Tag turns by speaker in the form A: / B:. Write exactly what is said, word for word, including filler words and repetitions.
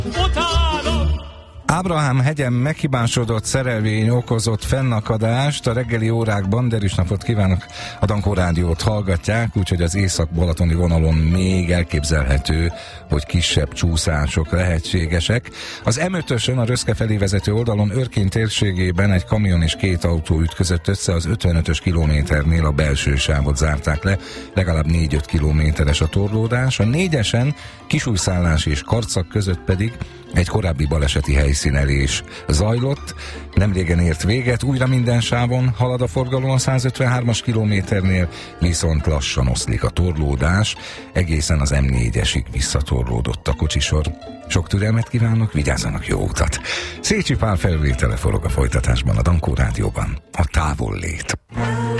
A: Ábrahám hegyen meghibásodott szerelvény okozott fennakadást. A reggeli órákban derűs napot kívánok, a Dankó Rádiót hallgatják, úgyhogy az észak-balatoni vonalon még elképzelhető, hogy kisebb csúszások lehetségesek. Az em ötösön a Röszke felé vezető oldalon Örkény térségében egy kamion és két autó ütközött össze, az ötvenötös kilométernél a belső sávot zárták le, legalább négy-öt kilométeres a torlódás. A négyesen Kisújszállás és Karcag között pedig egy korábbi baleseti helyszínelés zajlott, nemrégen ért véget, újra minden sávon halad a forgalom a százötvenhármas kilométernél, viszont lassan oszlik a torlódás, egészen az em négyesig visszatorlódott a kocsisor. Sok türelmet kívánok, vigyázzanak, jó utat! Szécsi Pál felvétele forog a folytatásban a Dankó Rádióban, a távollét.